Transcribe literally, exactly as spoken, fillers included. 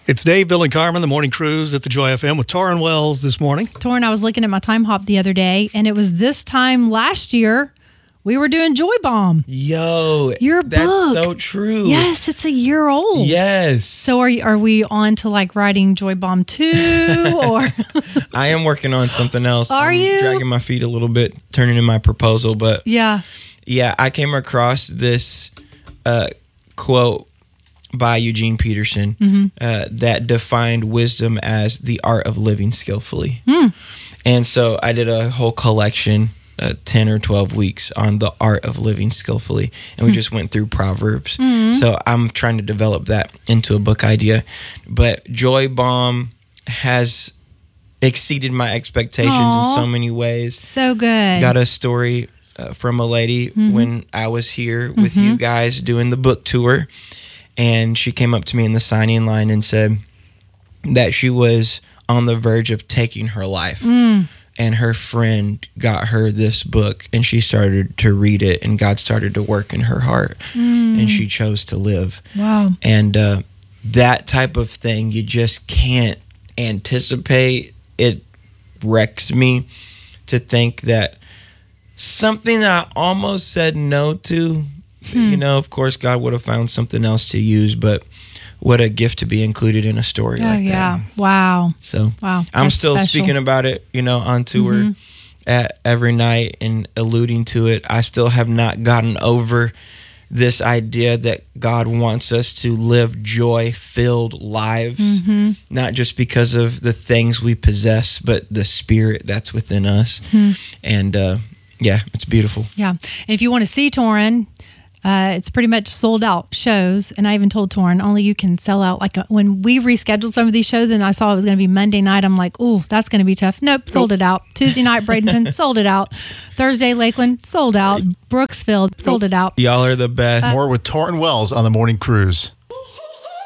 It's Dave, Bill, and Carmen, the morning cruise at the Joy F M with Torrin Wells this morning. Torrin, I was looking at my time hop the other day, and it was this time last year we were doing Joy Bomb. Yo, Your that's book. so true. Yes, it's a year old. Yes. So are you, are we on to like writing Joy Bomb two or? I am working on something else. Are I'm you? dragging my feet a little bit, turning in my proposal, but Yeah. yeah, I came across this uh, quote by Eugene Peterson Mm-hmm. uh, that defined wisdom as the art of living skillfully. Mm. And so I did a whole collection, uh, ten or twelve weeks on the art of living skillfully. And we just went through Proverbs. Mm-hmm. So I'm trying to develop that into a book idea. But Joy Bomb has exceeded my expectations Aw. in so many ways. So good. Got a story uh, from a lady Mm-hmm. when I was here with you guys doing the book tour. And she came up to me in the signing line and said that she was on the verge of taking her life. Mm. And her friend got her this book and she started to read it and God started to work in her heart Mm. and she chose to live. Wow. And uh, that type of thing, you just can't anticipate. It wrecks me to think that something that I almost said no to, Hmm. you know, of course, God would have found something else to use, but what a gift to be included in a story Oh, like yeah. that. Wow. So Wow. I'm That's still special. speaking about it, you know, on tour Mhm. at every night and alluding to it. I still have not gotten over this idea that God wants us to live joy-filled lives, Mm-hmm. not just because of the things we possess, but the spirit that's within us. Hmm. And uh, yeah, it's beautiful. Yeah. And if you want to see Torrin, uh, it's pretty much sold out shows. And I even told Torrin, only you can sell out. Like uh, when we rescheduled some of these shows and I saw it was going to be Monday night, I'm like, oh, that's going to be tough. Nope, sold it out. Tuesday night, Bradenton, sold it out. Thursday, Lakeland, sold out. Brooksville, sold it out. Y'all are the best. More with Torrin Wells on the morning cruise.